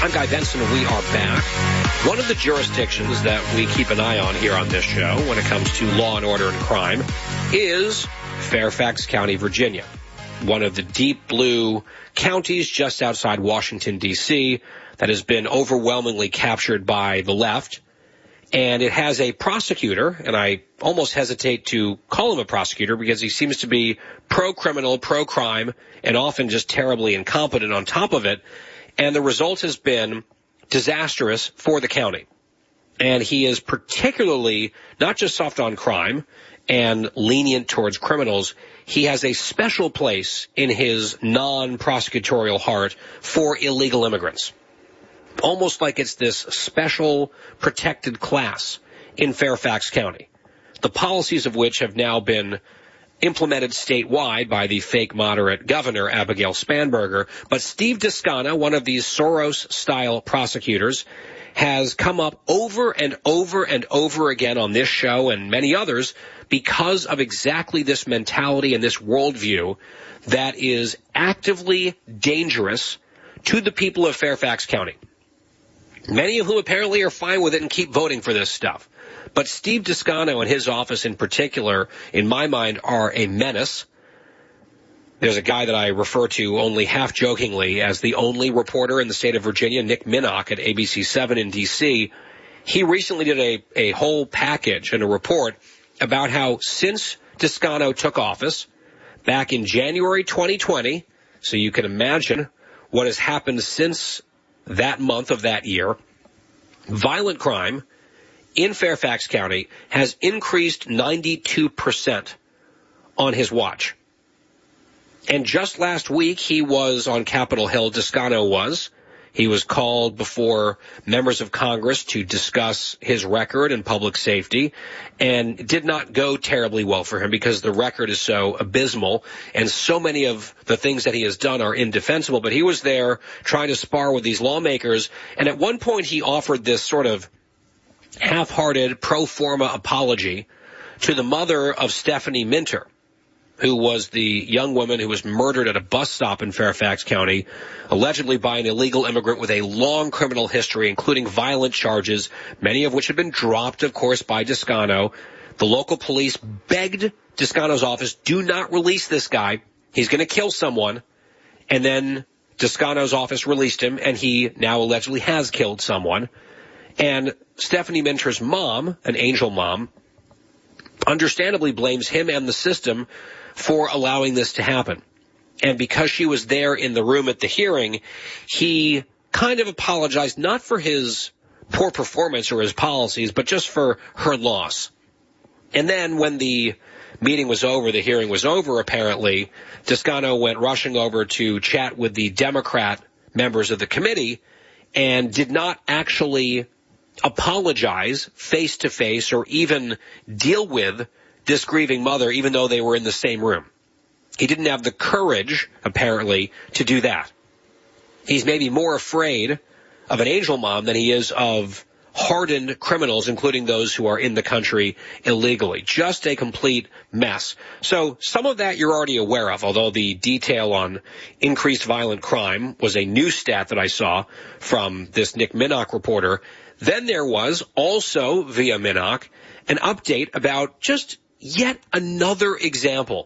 I'm Guy Benson, and we are back. One of the jurisdictions that we keep an eye on here on this show when it comes to law and order and crime is Fairfax County, Virginia. One of the deep blue counties just outside Washington, D.C., that has been overwhelmingly captured by the left. And it has a prosecutor, and I almost hesitate to call him a prosecutor because he seems to be pro-criminal, pro-crime, and often just terribly incompetent on top of it. And the result has been disastrous for the county. And he is particularly not just soft on crime and lenient towards criminals. He has a special place in his non-prosecutorial heart for illegal immigrants. Almost like it's this special protected class in Fairfax County, the policies of which have now been implemented statewide by the fake moderate governor, Abigail Spanberger. But Steve Descano, one of these Soros-style prosecutors, has come up over and over and over again on this show and many others because of exactly this mentality and this worldview that is actively dangerous to the people of Fairfax County. Many of whom apparently are fine with it and keep voting for this stuff. But Steve Descano and his office in particular, in my mind, are a menace. There's a guy that I refer to only half-jokingly as the only reporter in the state of Virginia, Nick Minnock at ABC7 in D.C. He recently did a whole package and a report about how since Descano took office back in January 2020, so you can imagine what has happened since that month of that year, violent crime in Fairfax County has increased 92% on his watch. And just last week, he was on Capitol Hill, Descano was. He was called before members of Congress to discuss his record in public safety, and it did not go terribly well for him because the record is so abysmal and so many of the things that he has done are indefensible. But he was there trying to spar with these lawmakers, and at one point he offered this sort of half-hearted pro forma apology to the mother of Stephanie Minter, who was the young woman who was murdered at a bus stop in Fairfax County, allegedly by an illegal immigrant with a long criminal history, including violent charges, many of which had been dropped, of course, by Descano. The local police begged Descano's office, do not release this guy. He's going to kill someone. And then Descano's office released him, and he now allegedly has killed someone. And Stephanie Minter's mom, an angel mom, understandably blames him and the system for allowing this to happen. And because she was there in the room at the hearing, he kind of apologized, not for his poor performance or his policies, but just for her loss. And then when the meeting was over, the hearing was over, apparently, Descano went rushing over to chat with the Democrat members of the committee and did not actually apologize face-to-face or even deal with this grieving mother, even though they were in the same room. He didn't have the courage, apparently, to do that. He's maybe more afraid of an angel mom than he is of hardened criminals, including those who are in the country illegally. Just a complete mess. So some of that you're already aware of, although the detail on increased violent crime was a new stat that I saw from this Nick Minnock reporter. Then there was also, via Minnock, an update about just yet another example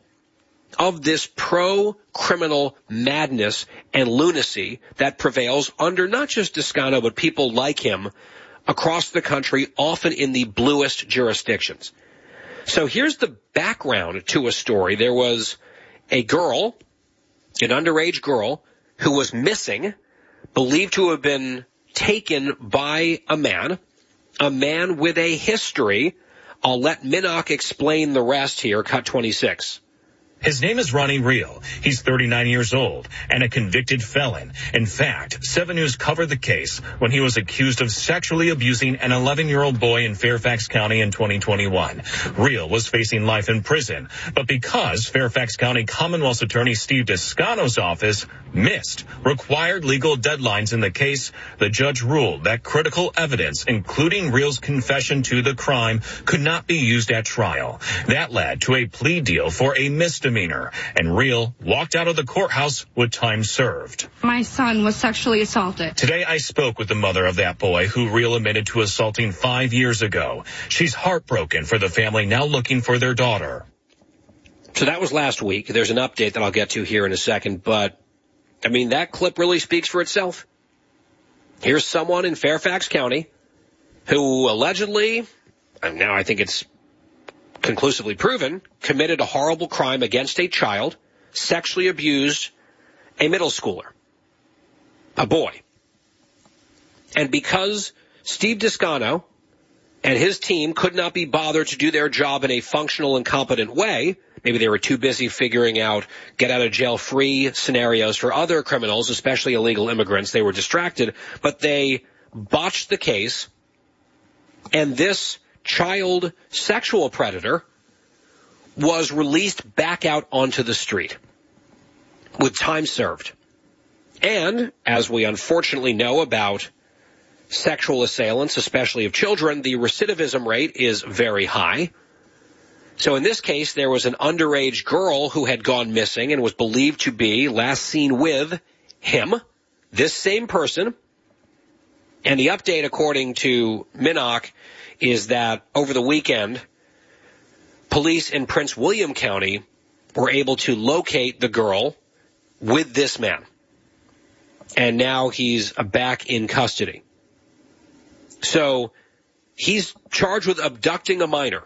of this pro-criminal madness and lunacy that prevails under not just Descano, but people like him across the country, often in the bluest jurisdictions. So here's the background to a story. There was a girl, an underage girl, who was missing, believed to have been taken by a man with a history. I'll let Minnock explain the rest here. Cut 26. His name is Ronnie Real. He's 39 years old and a convicted felon. In fact, 7 News covered the case when he was accused of sexually abusing an 11-year-old boy in Fairfax County in 2021. Real was facing life in prison, but because Fairfax County Commonwealth's Attorney Steve Descano's office missed required legal deadlines in the case, the judge ruled that critical evidence, including Real's confession to the crime, could not be used at trial. That led to a plea deal for a misdemeanor misdemeanor, and Real walked out of the courthouse with time served. My son was sexually assaulted. Today I spoke with the mother of that boy who Real admitted to assaulting 5 years ago. She's heartbroken for the family now looking for their daughter. So that was last week. There's an update that I'll get to here in a second, but, I mean, that clip really speaks for itself. Here's someone in Fairfax County who allegedly, and now I think it's conclusively proven, committed a horrible crime against a child, sexually abused a middle schooler, a boy. And because Steve Descano and his team could not be bothered to do their job in a functional and competent way, maybe they were too busy figuring out get-out-of-jail-free scenarios for other criminals, especially illegal immigrants. They were distracted, but they botched the case, and this child sexual predator was released back out onto the street with time served. And, as we unfortunately know about sexual assailants, especially of children, the recidivism rate is very high. So in this case, there was an underage girl who had gone missing and was believed to be last seen with him, this same person. And the update, according to Minnock, is that over the weekend, police in Prince William County were able to locate the girl with this man. And now he's back in custody. So he's charged with abducting a minor.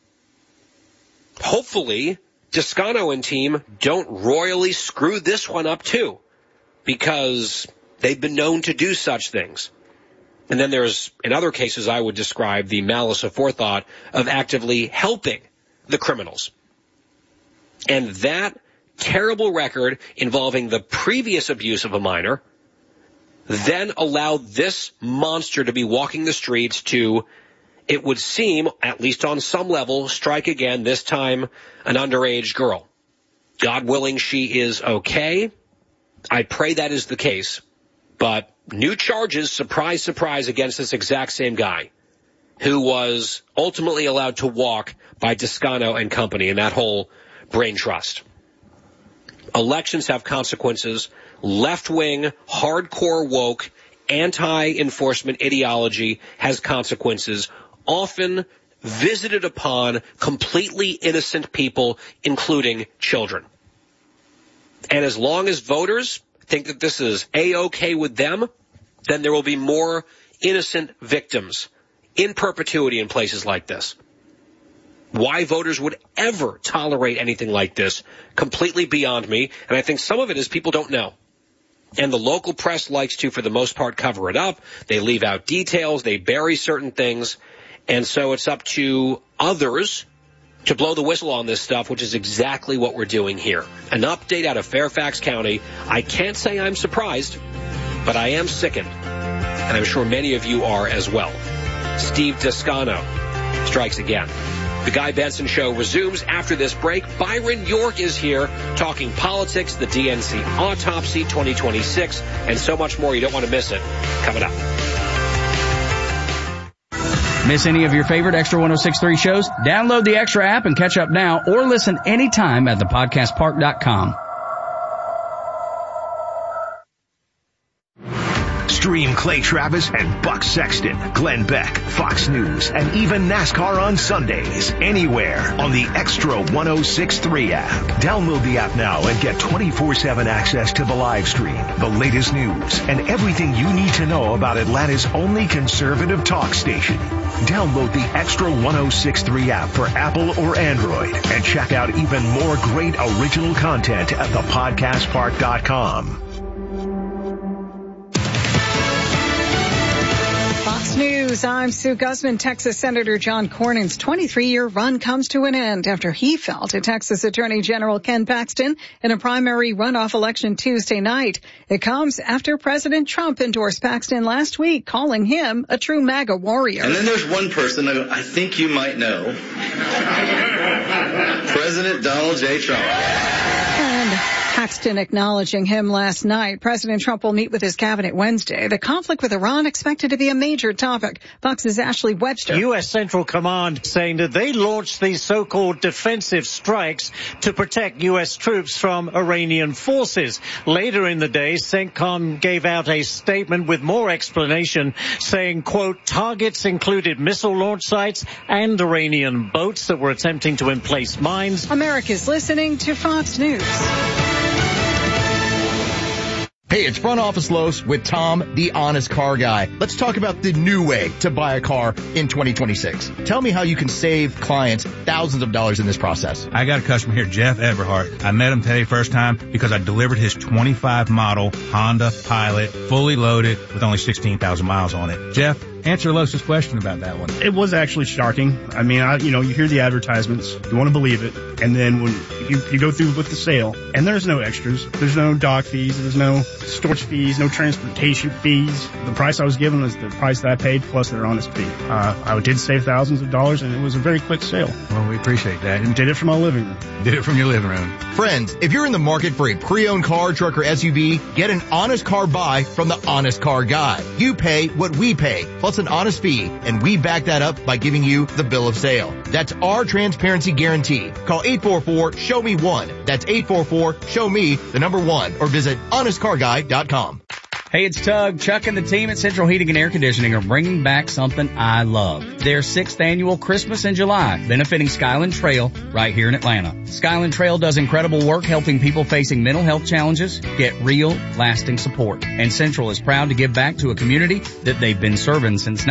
Hopefully, Descano and team don't royally screw this one up too, because they've been known to do such things. And then there's, in other cases, I would describe the malice aforethought of actively helping the criminals. And that terrible record involving the previous abuse of a minor then allowed this monster to be walking the streets to, it would seem, at least on some level, strike again, this time an underage girl. God willing, she is okay. I pray that is the case. But new charges, surprise, surprise, against this exact same guy who was ultimately allowed to walk by Descano and company in that whole brain trust. Elections have consequences. Left-wing, hardcore woke, anti-enforcement ideology has consequences, often visited upon completely innocent people, including children. And as long as voters think that this is A-OK with them, then there will be more innocent victims in perpetuity in places like this. Why voters would ever tolerate anything like this, completely beyond me, and I think some of it is people don't know. And the local press likes to, for the most part, cover it up. They leave out details, they bury certain things, and so it's up to others to blow the whistle on this stuff, which is exactly what we're doing here. An update out of Fairfax County. I can't say I'm surprised, but I am sickened, and I'm sure many of you are as well. Steve Descano strikes again. The Guy Benson Show resumes after this break. Byron York is here talking politics, the DNC autopsy 2026, and so much more. You don't want to miss it. Coming up. Miss any of your favorite Extra 106.3 shows? Download the Extra app and catch up now, or listen anytime at thepodcastpark.com. Stream Clay Travis and Buck Sexton, Glenn Beck, Fox News, and even NASCAR on Sundays, anywhere on the Extra 106.3 app. Download the app now and get 24/7 access to the live stream, the latest news, and everything you need to know about Atlanta's only conservative talk station. Download the Extra 106.3 app for Apple or Android and check out even more great original content at thepodcastpark.com. Fox News, I'm Sue Guzman. Texas Senator John Cornyn's 23-year run comes to an end after he fell to Texas Attorney General Ken Paxton in a primary runoff election Tuesday night. It comes after President Trump endorsed Paxton last week, calling him a true MAGA warrior. And then there's one person I think you might know, President Donald J. Trump. And Paxton Boston acknowledging him last night. President Trump will meet with his cabinet Wednesday. The conflict with Iran expected to be a major topic. Fox's Ashley Webster. U.S. Central Command saying that they launched these so-called defensive strikes to protect U.S. troops from Iranian forces. Later in the day, CENTCOM gave out a statement with more explanation saying, quote, targets included missile launch sites and Iranian boats that were attempting to emplace mines. America's listening to Fox News. Hey, it's Front Office Los with Tom, the honest car guy. Let's talk about the new way to buy a car in 2026. Tell me how you can save clients thousands of dollars in this process. I got a customer here, Jeff Everhart. I met him today first time because I delivered his 25 model Honda Pilot, fully loaded with only 16,000 miles on it. Jeff, answer Los's question about that one. It was actually shocking. I mean, you hear the advertisements, you want to believe it, and then when you go through with the sale, and there's no extras, there's no dock fees, there's no storage fees, no transportation fees. The price I was given was the price that I paid plus their honest fee. I did save thousands of dollars, and it was a very quick sale. Well, we appreciate that. And did it from my living room. Did it from your living room. Friends, if you're in the market for a pre-owned car, truck, or SUV, get an honest car buy from the Honest Car Guy. You pay what we pay, plus an honest fee, and we back that up by giving you the bill of sale. That's our transparency guarantee. Call 844-SHOW-ME-1. That's 844-SHOW-ME, the number 1, or visit honestcarguy.com. Hey, it's Tug. Chuck and the team at Central Heating and Air Conditioning are bringing back something I love. Their 6th annual Christmas in July, benefiting Skyland Trail right here in Atlanta. Skyland Trail does incredible work helping people facing mental health challenges get real, lasting support. And Central is proud to give back to a community that they've been serving since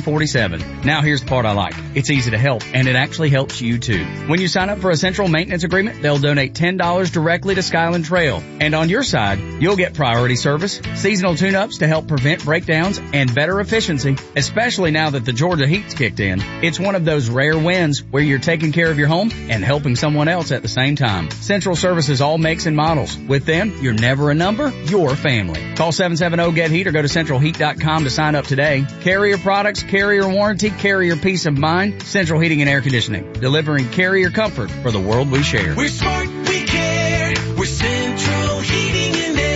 1947. Now here's the part I like. It's easy to help, and it actually helps you too. When you sign up for a Central maintenance agreement, they'll donate $10 directly to Skyland Trail. And on your side, you'll get priority service, seasonal tune-ups to help prevent breakdowns, and better efficiency, especially now that the Georgia heat's kicked in. It's one of those rare wins where you're taking care of your home and helping someone else at the same time. Central services all makes and models. With them, you're never a number, you're family. Call 770-GET-HEAT or go to centralheat.com to sign up today. Carrier products, carrier warranty, carrier peace of mind. Central Heating and Air Conditioning, delivering carrier comfort for the world we share. We're smart, we care. We're Central Heating and Air.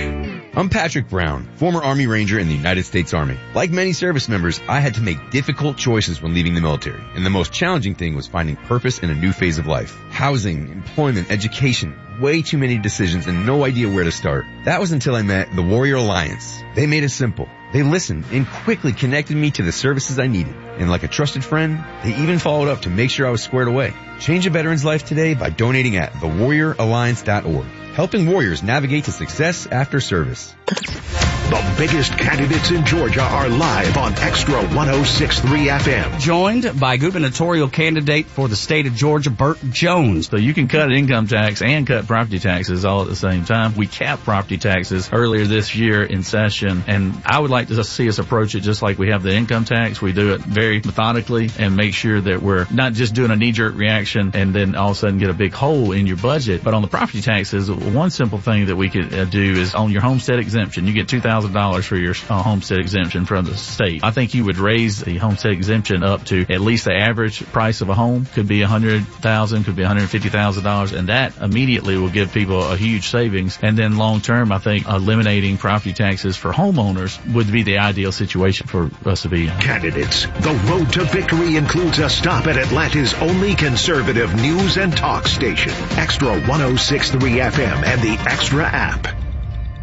I'm Patrick Brown, former Army Ranger in the United States Army. Like many service members, I had to make difficult choices when leaving the military, and the most challenging thing was finding purpose in a new phase of life. Housing, employment, education, way too many decisions and no idea where to start. That was until I met the Warrior Alliance. They made it simple. They listened and quickly connected me to the services I needed. And like a trusted friend, they even followed up to make sure I was squared away. Change a veteran's life today by donating at thewarrioralliance.org. Helping warriors navigate to success after service. The biggest candidates in Georgia are live on Extra 106.3 FM. Joined by gubernatorial candidate for the state of Georgia, Burt Jones. So you can cut income tax and cut property taxes all at the same time. We capped property taxes earlier this year in session, and I would like to see us approach it just like we have the income tax. We do it very methodically and make sure that we're not just doing a knee-jerk reaction and then all of a sudden get a big hole in your budget. But on the property taxes, one simple thing that we could do is on your homestead exemption. You get $2,000 for your homestead exemption from the state. I think you would raise the homestead exemption up to at least the average price of a home. Could be $100,000, could be $150,000, and that immediately will give people a huge savings. And then long term, I think eliminating property taxes for homeowners would be the ideal situation for us to be in. Candidates, the road to victory includes a stop at Atlanta's only conservative news and talk station, Extra 106.3 FM and the Extra app.